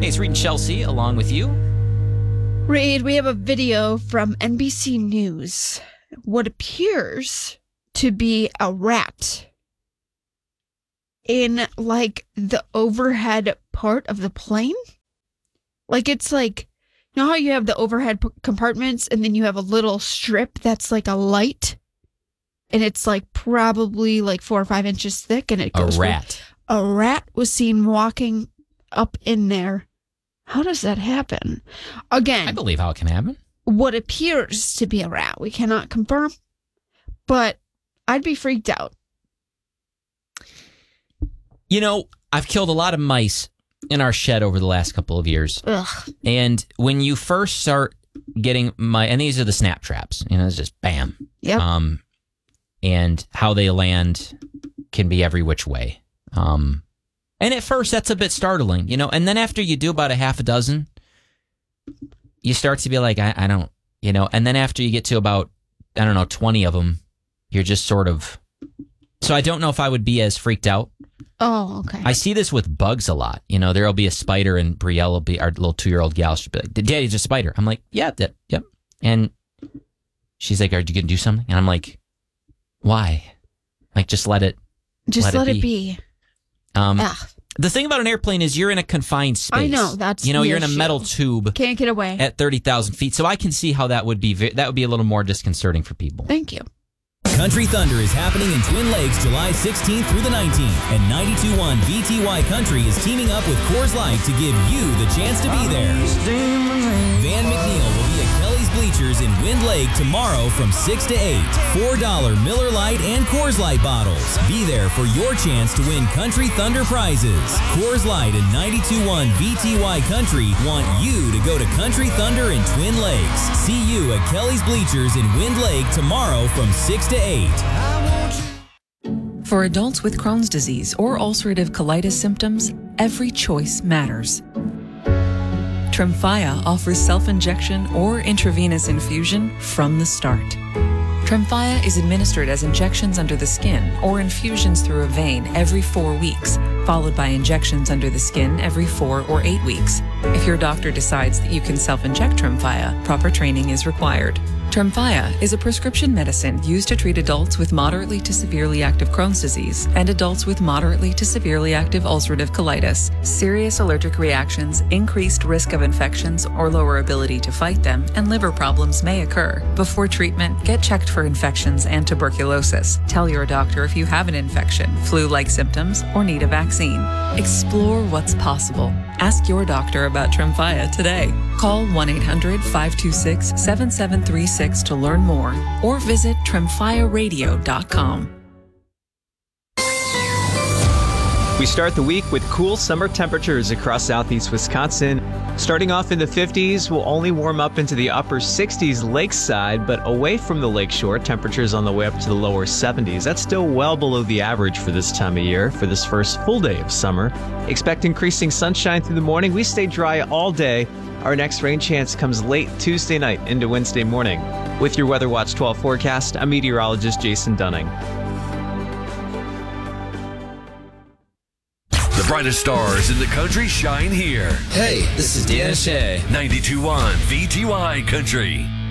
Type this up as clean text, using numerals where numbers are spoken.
Hey, it's Reed and Chelsea along with you. Reed, we have a video from NBC News. What appears to be a rat in, like, the overhead part of the plane. Like, it's like, you know how you have the overhead compartments and then you have a little strip that's like a light? And it's like probably like 4 or 5 inches thick, and it goes. A rat. A rat was seen walking up in there. How does that happen? Again, I believe how it can happen. What appears to be a rat. We cannot confirm, but I'd be freaked out. You know, I've killed a lot of mice in our shed over the last couple of years. Ugh. And when you first start getting and these are the snap traps, you know, it's just bam. Yep. And how they land can be every which way. And at first that's a bit startling, you know, and then after you do about a half a dozen, you start to be like, I don't, you know, and then after you get to about, 20 of them, you're just sort of, so I don't know if I would be as freaked out. Oh, okay. I see this with bugs a lot. You know, there'll be a spider and Brielle will be, our little 2-year-old gal, she'll be like, Daddy's a spider. I'm like, yeah, yep. And she's like, are you going to do something? And I'm like, why? Like, just let it be. The thing about an airplane is you're in a confined space. I know, that's you're the in a issue. metal tube. Can't get away. At 30,000 feet. So I can see how that would be a little more disconcerting for people. Thank you. Country Thunder is happening in Twin Lakes July 16th through the 19th, and 92.1 VTY Country is teaming up with Coors Light to give you the chance to be there. Van McNeil will be at Kelly's Bleachers in Wind Lake tomorrow from 6 to 8. $4 Miller Lite and Coors Light bottles. Be there for your chance to win Country Thunder prizes. Coors Light and 92.1 VTY Country want you to go to Country Thunder in Twin Lakes. See you at Kelly's Bleachers in Wind Lake tomorrow from 6 to 8. For adults with Crohn's disease or ulcerative colitis symptoms, every choice matters. Tremfya offers self-injection or intravenous infusion from the start. Tremfya is administered as injections under the skin or infusions through a vein every 4 weeks, followed by injections under the skin every 4 or 8 weeks. If your doctor decides that you can self-inject Tremfya, proper training is required. Tremfya is a prescription medicine used to treat adults with moderately to severely active Crohn's disease and adults with moderately to severely active ulcerative colitis. Serious allergic reactions, increased risk of infections or lower ability to fight them, and liver problems may occur. Before treatment, get checked for infections and tuberculosis. Tell your doctor if you have an infection, flu-like symptoms, or need a vaccine. Explore what's possible. Ask your doctor about Tremfya today. Call 1-800-526-7736 to learn more, or visit tremfyaradio.com. We start the week with cool summer temperatures across southeast Wisconsin. Starting off in the 50s, we'll only warm up into the upper 60s lakeside, but away from the lakeshore, temperatures on the way up to the lower 70s. That's still well below the average for this time of year for this first full day of summer. Expect increasing sunshine through the morning. We stay dry all day. Our next rain chance comes late Tuesday night into Wednesday morning. With your Weather Watch 12 forecast, I'm meteorologist Jason Dunning. The brightest stars in the country shine here. Hey, this is Dan Shea. 92.1 VTY Country.